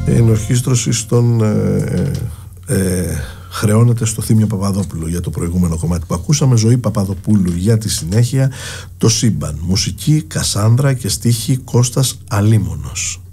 Η ενορχήστρωση στον χρεώνεται στο Θήμιο Παπαδόπουλο για το προηγούμενο κομμάτι που ακούσαμε. Ζωή Παπαδοπούλου για τη συνέχεια. Το σύμπαν. Μουσική Κασάνδρα και στίχη Κώστας Αλίμονος.